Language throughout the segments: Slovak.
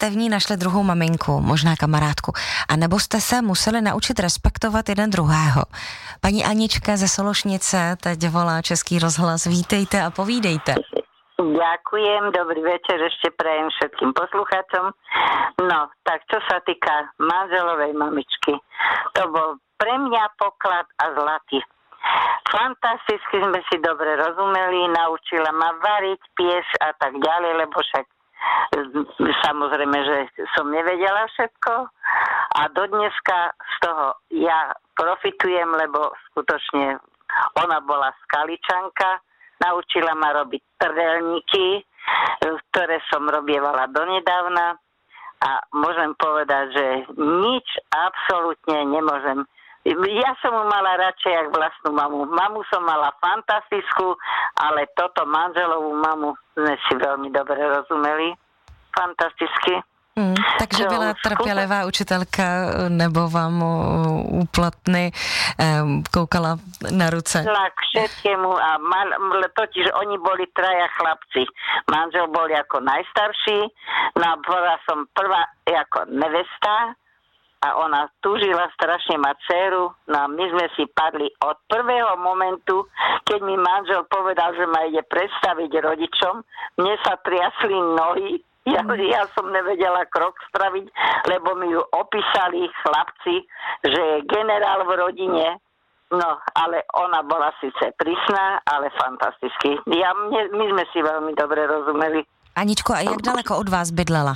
jste v ní našli druhou maminku, možná kamarádku, a nebo jste se museli naučit respektovat jeden druhého. Paní Anička ze Sološnice teď volá Český rozhlas. Vítejte a povídejte. Ďakujem, dobrý večer ešte prajem všetkým poslucháčom. No, tak čo sa týka manželovej mamičky, to bol pre mňa poklad a zlatý. Fantasticky sme si dobre rozumeli, naučila ma variť, piesť a tak ďalej, lebo však samozrejme, že som nevedela všetko a dodneska z toho ja profitujem, lebo skutočne ona bola skaličanka. Naučila ma robiť trdelníky, ktoré som robievala donedávna a môžem povedať, že nič absolútne nemôžem. Ja som ju mala radšej jak vlastnú mamu. Mamu som mala fantastickú, ale toto manželovú mamu sme si veľmi dobre rozumeli. Fantasticky. Takže byla trpělivá učitelka, nebo vám úplatny koukala na ruce? K všetkému a totiž oni boli traja chlapci. Manžel bol ako najstarší, no a bola som prvá ako nevesta a ona túžila strašne mať dceru, no a my sme si padli od prvého momentu, keď mi manžel povedal, že ma ide predstaviť rodičom, mne sa triasli nohy. Ja som nevedela krok spraviť, lebo mi ju opísali chlapci, že je generál v rodine. No, ale ona bola síce prísna, ale fantasticky. My sme si veľmi dobre rozumeli. Aničko, a jak daleko od vás bydlela?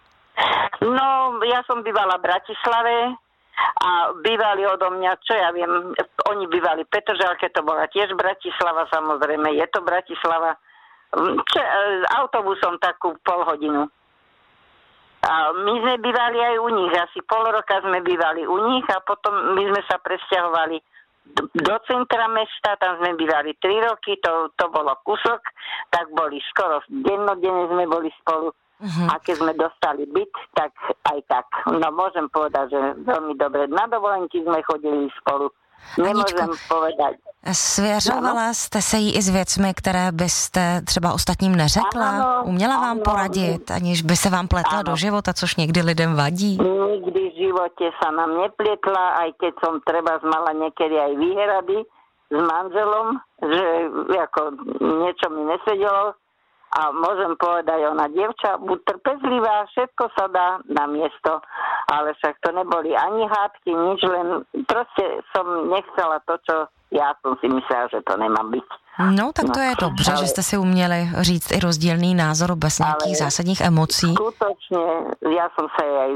No, ja som bývala v Bratislave a bývali odo mňa, čo ja viem, oni bývali v Petržalke, to bola tiež Bratislava, samozrejme, je to Bratislava. Autobusom takú pol hodinu. A my sme bývali aj u nich, asi pol roka sme bývali u nich a potom my sme sa presťahovali do centra mesta, tam sme bývali 3 roky, to bolo kúsok, tak boli skoro dennodenne sme boli spolu. A keď sme dostali byt, tak aj tak. No môžem povedať, že veľmi dobre. Na dovolenky sme chodili spolu. Nemôžem povedať. Svěřovala jste se jí i s věcmi, které byste třeba ostatním neřekla? Ano, Uměla vám poradit, aniž by se vám pletla do života, což někdy lidem vadí? Nikdy v živote sa nám nepletla, aj keď som treba mala niekedy aj výhrady s manželom, že ako niečo mi nesedelo. A môžem povedať, ona dievča, buď trpezlivá, všetko sa dá na miesto, ale však to neboli ani hádky, nič, len proste som nechcela to, čo ja som si myslela, že to nemá byť. No, tak to je dobře, že jste si uměli říct i rozdílný názor bez nějakých zásadních emocí. Skutočne, ja som sa aj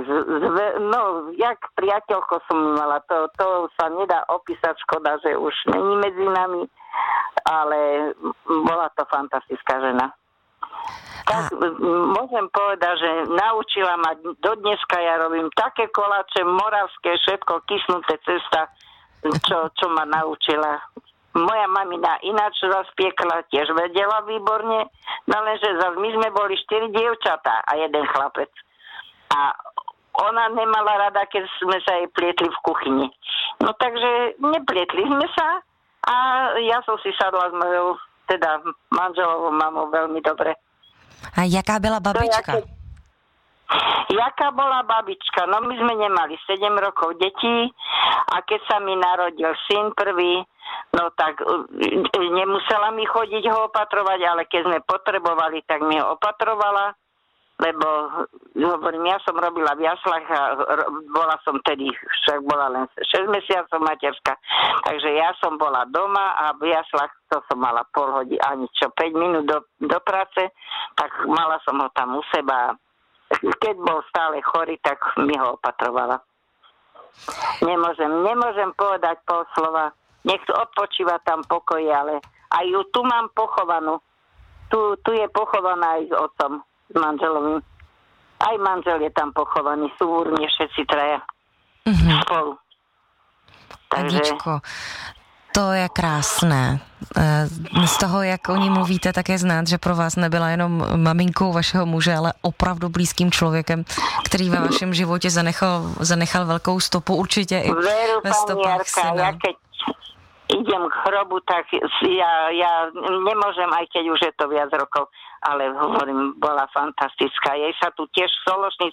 jak priateľko som mala, to sa nedá opísať, škoda, že už není medzi nami, ale bola to fantastická žena. Tak môžem povedať, že naučila ma, do dneska ja robím také koláče moravské, všetko kysnuté cesta, čo ma naučila. Moja mamina ináč rozpiekla, tiež vedela výborne, no lenže zase my sme boli 4 dievčatá a 1 chlapec. A ona nemala rada, keď sme sa jej plietli v kuchyni. No takže neplietli sme sa a ja som si sadla s mojou, teda manželovou mamou veľmi dobre. A jaká byla babička? Jaká bola babička? No my sme nemali 7 rokov detí a keď sa mi narodil syn prvý, no tak nemusela mi chodiť ho opatrovať, ale keď sme potrebovali, tak mi ho opatrovala, lebo hovorím, ja som robila v jaslách a bola som tedy, však bola len 6 mesiacov materská, takže ja som bola doma a v jaslách to som mala pol hodiny, ani čo, 5 minút do práce, tak mala som ho tam u seba. Keď bol stále chorý, tak mi ho opatrovala. Nemôžem povedať pol slova. Nech odpočíva tam pokoji, ale aj ju tu mám pochovanú. Tu je pochovaná aj s otcom, s manželovým. Aj manžel je tam pochovaný, sú úrne všetci traja spolu. Aničko, to je krásné. Z toho, jak o ní mluvíte, tak je znát, že pro vás nebyla jenom maminkou vašeho muže, ale opravdu blízkým člověkem, který ve vašem životě zanechal velkou stopu, určitě i ve stopách syna. Ja keď idem k hrobu, tak ja nemôžem, aj keď už je to viac rokov, ale hovorím, bola fantastická. Jej sa tu tiež v Sološnici